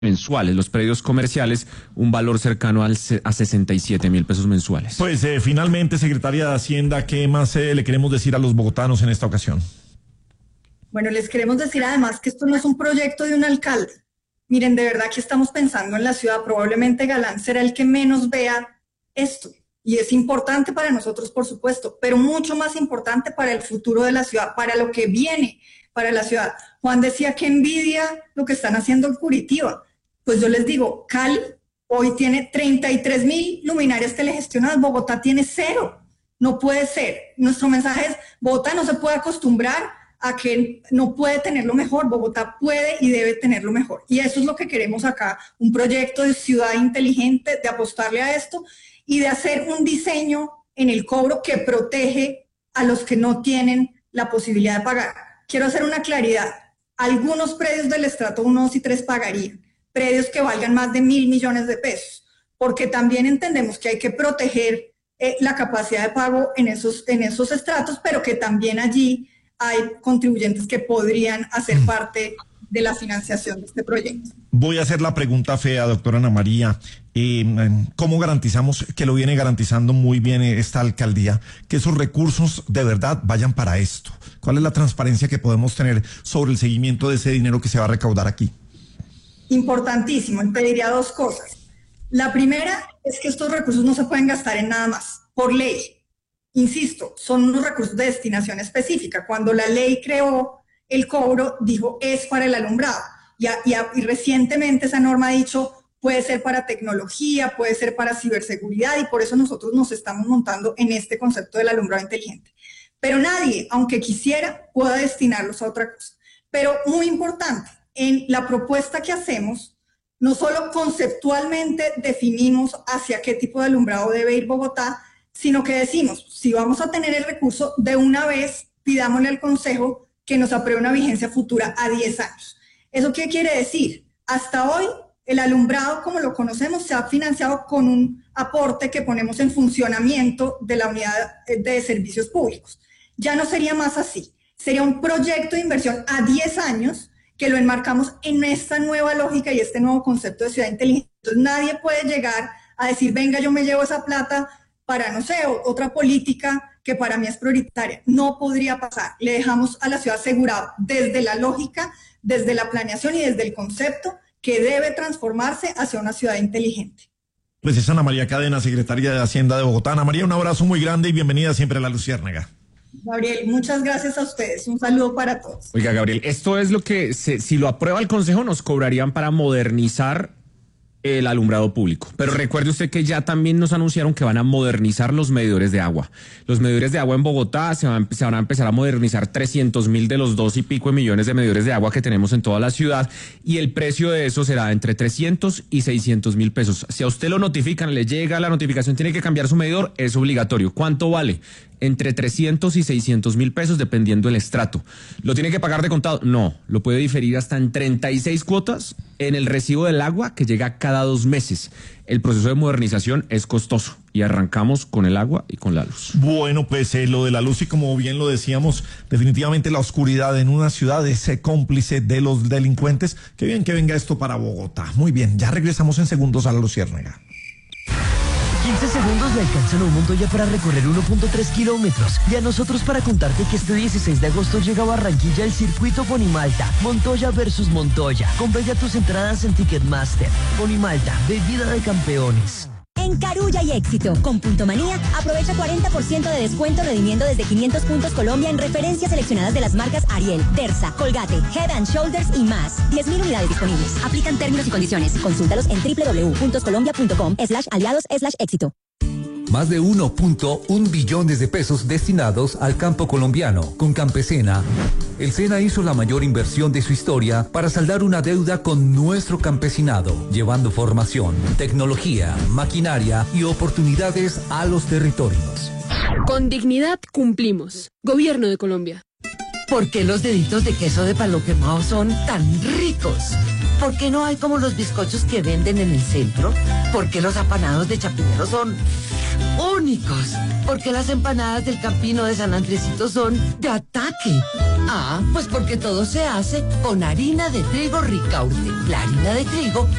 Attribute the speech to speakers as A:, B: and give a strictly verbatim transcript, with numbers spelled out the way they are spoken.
A: mensuales, los predios comerciales, un valor cercano al, a sesenta y siete mil pesos mensuales.
B: Pues eh, finalmente, secretaria de Hacienda, ¿qué más eh, le queremos decir a los bogotanos en esta ocasión?
C: Bueno, les queremos decir además que esto no es un proyecto de un alcalde. Miren, de verdad que estamos pensando en la ciudad. Probablemente Galán será el que menos vea esto. Y es importante para nosotros, por supuesto, pero mucho más importante para el futuro de la ciudad, para lo que viene para la ciudad. Juan decía que envidia lo que están haciendo en Curitiba. Pues yo les digo, Cali hoy tiene treinta y tres mil luminarias telegestionadas, Bogotá tiene cero. No puede ser. Nuestro mensaje es, Bogotá no se puede acostumbrar a que no puede tenerlo mejor. Bogotá puede y debe tenerlo mejor. Y eso es lo que queremos acá, un proyecto de ciudad inteligente, de apostarle a esto y de hacer un diseño en el cobro que protege a los que no tienen la posibilidad de pagar. Quiero hacer una claridad. Algunos predios del estrato uno, dos y tres pagarían. Predios que valgan más de mil millones de pesos, porque también entendemos que hay que proteger eh, la capacidad de pago en esos, en esos estratos, pero que también allí hay contribuyentes que podrían hacer parte de la financiación de este proyecto.
B: Voy a hacer la pregunta fea, doctora Ana María. Eh, ¿Cómo garantizamos, que lo viene garantizando muy bien esta alcaldía, que esos recursos de verdad vayan para esto? ¿Cuál es la transparencia que podemos tener sobre el seguimiento de ese dinero que se va a recaudar aquí?
C: Importantísimo, y pediría dos cosas. La primera es que estos recursos no se pueden gastar en nada más, por ley. Insisto, son unos recursos de destinación específica. Cuando la ley creó el cobro, dijo es para el alumbrado. Y, a, y, a, y recientemente esa norma ha dicho puede ser para tecnología, puede ser para ciberseguridad, y por eso nosotros nos estamos montando en este concepto del alumbrado inteligente. Pero nadie, aunque quisiera, pueda destinarlos a otra cosa. Pero muy importante, en la propuesta que hacemos, no solo conceptualmente definimos hacia qué tipo de alumbrado debe ir Bogotá, sino que decimos, si vamos a tener el recurso, de una vez pidámosle al Consejo que nos apruebe una vigencia futura a diez años. ¿Eso qué quiere decir? Hasta hoy, el alumbrado, como lo conocemos, se ha financiado con un aporte que ponemos en funcionamiento de la unidad de servicios públicos. Ya no sería más así. Sería un proyecto de inversión a diez años que lo enmarcamos en esta nueva lógica y este nuevo concepto de ciudad inteligente. Entonces, nadie puede llegar a decir, venga, yo me llevo esa plata para, no sé, otra política que para mí es prioritaria. No podría pasar. Le dejamos a la ciudad asegurado desde la lógica, desde la planeación y desde el concepto que debe transformarse hacia una ciudad inteligente.
B: Pues es Ana María Cadena, secretaria de Hacienda de Bogotá. Ana María, un abrazo muy grande y bienvenida siempre a La Luciérnaga.
C: Gabriel, muchas gracias a ustedes. Un saludo para todos.
A: Oiga, Gabriel, esto es lo que, se, si lo aprueba el Consejo, nos cobrarían para modernizar el alumbrado público. Pero recuerde usted que ya también nos anunciaron que van a modernizar los medidores de agua. Los medidores de agua en Bogotá se van, se van a empezar a modernizar trescientos mil de los dos y pico de millones de medidores de agua que tenemos en toda la ciudad, y el precio de eso será entre trescientos y seiscientos mil pesos. Si a usted lo notifican, le llega la notificación, tiene que cambiar su medidor, es obligatorio. ¿Cuánto vale? Entre trescientos y seiscientos mil pesos, dependiendo del estrato. ¿Lo tiene que pagar de contado? No, lo puede diferir hasta en treinta y seis cuotas en el recibo del agua, que llega cada dos meses. El proceso de modernización es costoso y arrancamos con el agua y con la luz.
B: Bueno, pues eh, lo de la luz, y como bien lo decíamos, definitivamente la oscuridad en una ciudad es eh, cómplice de los delincuentes. Qué bien que venga esto para Bogotá. Muy bien, ya regresamos en segundos a La Luciérnaga.
D: quince segundos le alcanzan a un Montoya para recorrer uno punto tres kilómetros. Y a nosotros para contarte que este dieciséis de agosto llega a Barranquilla el circuito Ponimalta. Montoya versus Montoya. Compra ya tus entradas en Ticketmaster. Ponimalta, bebida de campeones.
E: En Carulla y Éxito, con Punto Manía, aprovecha cuarenta por ciento de descuento redimiendo desde quinientos puntos Colombia en referencias seleccionadas de las marcas Ariel, Dersa, Colgate, Head and Shoulders y más. diez mil unidades disponibles. Aplican términos y condiciones. Consúltalos en w w w punto colombia punto com slash aliados slash éxito.
F: Más de uno punto uno billones de pesos destinados al campo colombiano. Con Campesena, el SENA hizo la mayor inversión de su historia para saldar una deuda con nuestro campesinado, llevando formación, tecnología, maquinaria y oportunidades a los territorios.
G: Con dignidad cumplimos. Gobierno de Colombia.
H: ¿Por qué los deditos de queso de palo quemado son tan ricos? ¿Por qué no hay como los bizcochos que venden en el centro? ¿Por qué los apanados de Chapinero son únicos, porque las empanadas del Campino de San Andresito son de ataque. Ah, pues porque todo se hace con harina de trigo Ricaurte. La harina de trigo